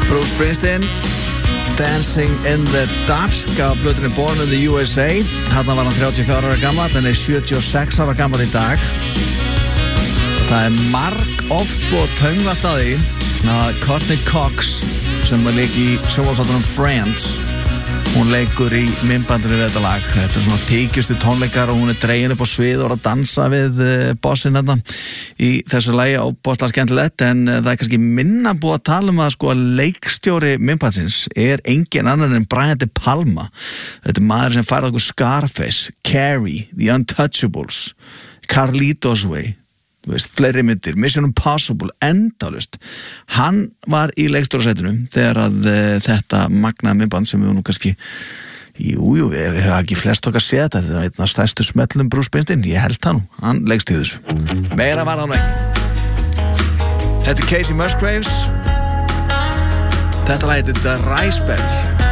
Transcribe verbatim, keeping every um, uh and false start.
Bruce Springsteen, Dancing in the Dark af plötunni Born in the U S A. Þarna var hann þrjátíu og fjögurra ára gamall, hann er sjötíu og sex ára gamall í dag. Það er marg oft búið töngvast að því að Courtney Cox, sem var leik í sjónvarpsþáttunum Friends, hún leikur í myndbandinu við þetta lag. Þetta er svona þykjustu tónleikar og hún er dregin upp á svið og er að dansa við bossinn þarna í þessu lagi og bosslega skemmtilegt, en það er kannski minna búið að tala um að sko að leikstjóri myndbandsins er engin annar en Brian De Palma. Þetta er maður sem færði okkur Scarface, Carrie, The Untouchables, Carlitos Way, þú veist, fleiri myndir, Mission Impossible, endalust. Hann var í leikstjórasætinu þegar að uh, þetta magnaða myndband sem við nú kannski, jú, jú, við hefum ekki flest okkar séð þetta, þetta er einn af stærstu smellum Bruce Springsteen, ég held það nú, hann leikstýrði þessu. Meira var það nú ekki. Þetta er Casey Musgraves, þetta lag heitir The Rice Bell.